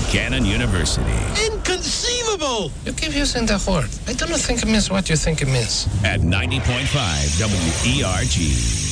Buchanan University. Inconceivable! You keep using that word. I do not think it means what you think it means. At 90.5 WERG.